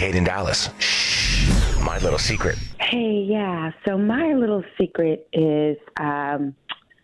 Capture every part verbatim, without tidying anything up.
Kate in Dallas. Shh. My little secret. Hey, yeah. So my little secret is um,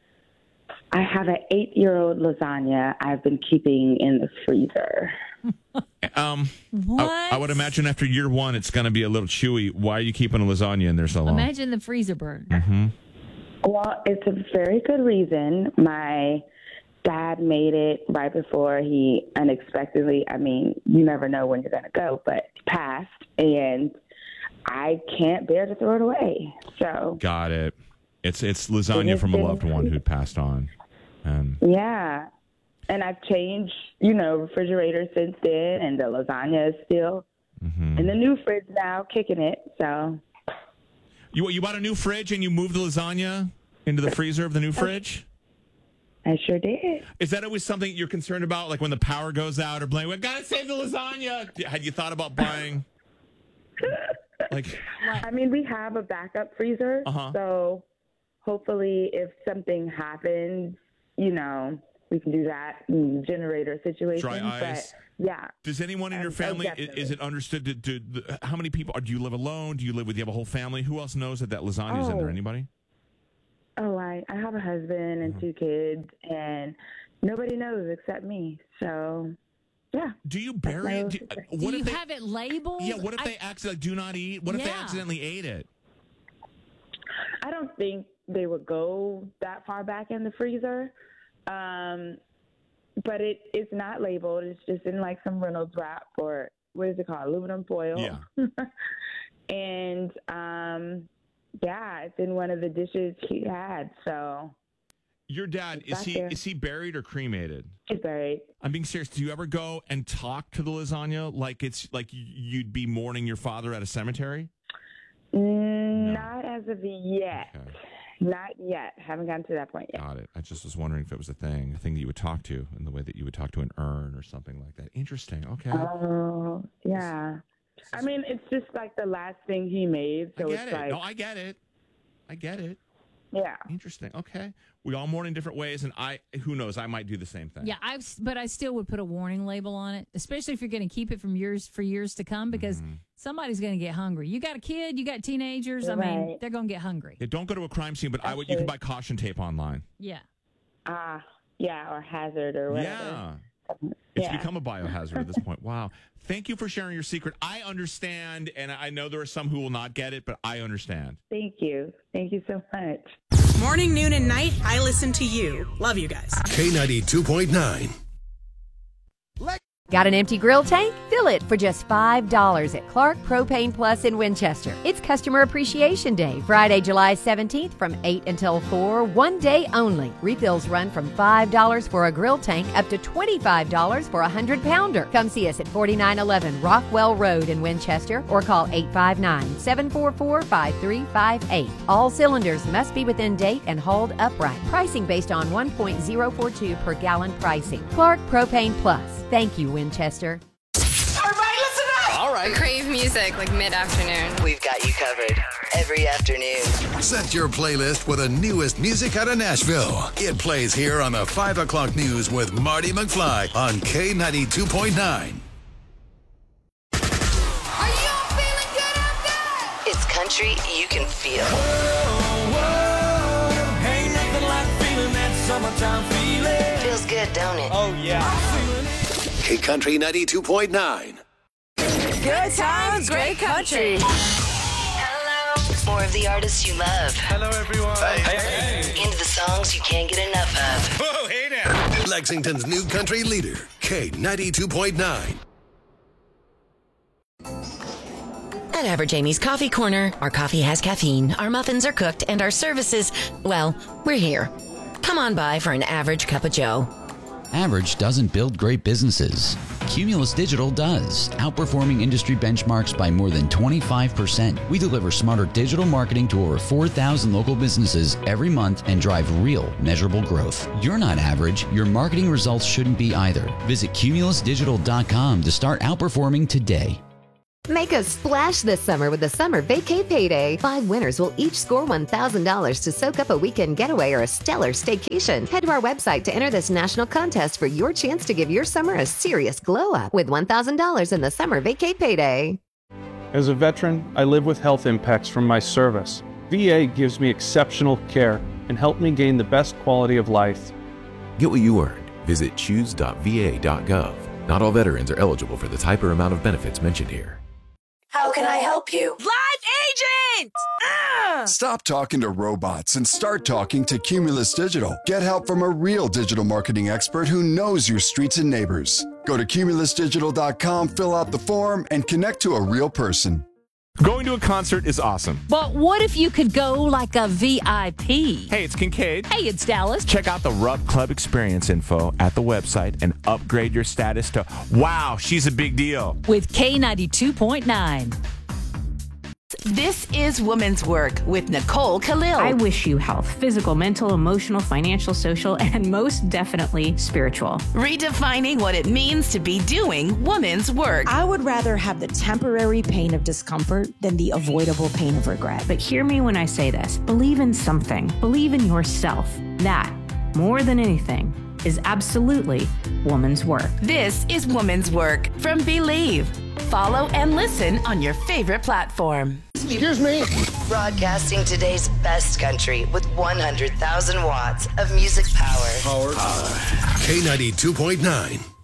I have an eight-year-old lasagna I've been keeping in the freezer. Um, what? I, I would imagine after year one, it's going to be a little chewy. Why are you keeping a lasagna in there so long? Imagine the freezer burn. Mm-hmm. Well, it's a very good reason. My dad made it right before he unexpectedly, I mean, you never know when you're going to go, but passed. And I can't bear to throw it away. So Got it. It's it's lasagna from a loved one who'd passed on. Um, yeah. And I've changed, you know, refrigerators since then, and the lasagna is still mm-hmm. in the new fridge now, kicking it. So You you bought a new fridge and you moved the lasagna into the freezer of the new fridge? I sure did. Is that always something you're concerned about, like when the power goes out or blank? We gotta save the lasagna. Had you thought about buying? Like, I mean, we have a backup freezer, uh-huh. so hopefully, if something happens, you know, we can do that in generator situation. Dry ice. But yeah. Does anyone in Um, your oh, family, i- definitely. is it understood to, to, to how many people, do you live alone? Do you live with, you have a whole family? Who else knows that that lasagna is in there? Oh. Anybody? Oh, I, I have a husband and two kids, and nobody knows except me. So, yeah. Do you bury it? Do, uh, Do what you if they, have it labeled? yeah, what if I- they accidentally do not eat? What if they Yeah. accidentally ate it? I don't think they would go that far back in the freezer. Um, but it, it's not labeled. It's just in like some Reynolds wrap or what is it called? Aluminum foil. Yeah. and, um, yeah, it's in one of the dishes he had. So Your dad, It's is back he there. is he buried or cremated? it's buried. I'm being serious. Do you ever go and talk to the lasagna like it's like you'd be mourning your father at a cemetery? Not as of yet. Okay. Not yet. Haven't gotten to that point yet. Got it. I just was wondering if it was a thing, a thing that you would talk to in the way that you would talk to an urn or something like that. Interesting. Okay. Oh, yeah. I mean, it's just like the last thing he made. I So get it's it. like, No, I get it. I get it. yeah. Interesting. Okay. We all mourn in different ways, and I, who knows, I might do the same thing. Yeah, I but I still would put a warning label on it, especially if you're going to keep it from years for years to come, because Mm-hmm. somebody's going to get hungry. You got a kid, you got teenagers. I mean, Right. they're going to get hungry. Yeah, don't go to a crime scene, but I would. You can buy caution tape online. Yeah. Ah, yeah, or hazard or whatever. Yeah. It's Yeah. become a biohazard at this point. Wow. Thank you for sharing your secret. I understand, and I know there are some who will not get it, but I understand. Thank you. Thank you so much. Morning, noon, and night, I listen to you. Love you guys. K ninety-two point nine. Got an empty grill tank? Fill it for just five dollars at Clark Propane Plus in Winchester. It's Customer Appreciation Day, Friday, July seventeenth from eight until four, one day only. Refills run from five dollars for a grill tank up to twenty-five dollars for a one hundred pounder. Come see us at forty-nine eleven Rockwell Road in Winchester or call eight five nine, seven four four, five three five eight. All cylinders must be within date and hauled upright. Pricing based on one point zero four two per gallon pricing. Clark Propane Plus. Thank you, Winchester. Everybody listen up! All right. Crave music like mid-afternoon. We've got you covered every afternoon. Set your playlist with the newest music out of Nashville. It plays here on the five o'clock news with Marty McFly on K ninety-two point nine. Are you all feeling good out there? It's country you can feel. Ain't nothing like feeling that summertime feeling. Feels good, don't it? Oh, yeah. K Country ninety-two point nine. Good times, great country. Hello. More of the artists you love. Hello, everyone. Hey, hey. Into the songs you can't get enough of. Whoa, hey now. Lexington's new country leader, K ninety-two point nine. At Average Amy's Coffee Corner, our coffee has caffeine, our muffins are cooked, and our services, well, we're here. Come on by for an average cup of joe. Average doesn't build great businesses. Cumulus Digital does, outperforming industry benchmarks by more than twenty-five percent. We deliver smarter digital marketing to over four thousand local businesses every month and drive real, measurable growth. You're not average. Your marketing results shouldn't be either. Visit cumulus digital dot com to start outperforming today. Make a splash this summer with the Summer Vacay Payday. Five winners will each score one thousand dollars to soak up a weekend getaway or a stellar staycation. Head to our website to enter this national contest for your chance to give your summer a serious glow up with one thousand dollars in the Summer Vacay Payday. As a veteran, I live with health impacts from my service. V A gives me exceptional care and helped me gain the best quality of life. Get what you earned. Visit choose dot v a dot gov. Not all veterans are eligible for the type or amount of benefits mentioned here. How can I help you? Live agent! Ah! Stop talking to robots and start talking to Cumulus Digital. Get help from a real digital marketing expert who knows your streets and neighbors. Go to cumulus digital dot com, fill out the form, and connect to a real person. Going to a concert is awesome. But what if you could go like a V I P? Hey, it's Kincaid. Hey, it's Dallas. Check out the Rub Club experience info at the website and upgrade your status to wow, she's a big deal. With K ninety-two point nine. This is Women's Work with Nicole Khalil. I wish you health, physical, mental, emotional, financial, social, and most definitely spiritual. Redefining what it means to be doing women's work. I would rather have the temporary pain of discomfort than the avoidable pain of regret. But hear me when I say this. Believe in something. Believe in yourself. That, more than anything, is absolutely woman's work. This is Woman's Work from Believe. Follow and listen on your favorite platform. Excuse me. Broadcasting today's best country with one hundred thousand watts of music power. Power. K ninety-two point nine.